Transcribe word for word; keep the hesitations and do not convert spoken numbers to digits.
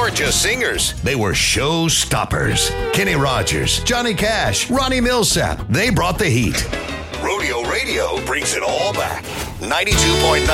weren't just singers, they were show stoppers. Kenny Rogers, Johnny Cash, Ronnie Millsap, they brought the heat. Rodeo Radio brings it all back. ninety-two point nine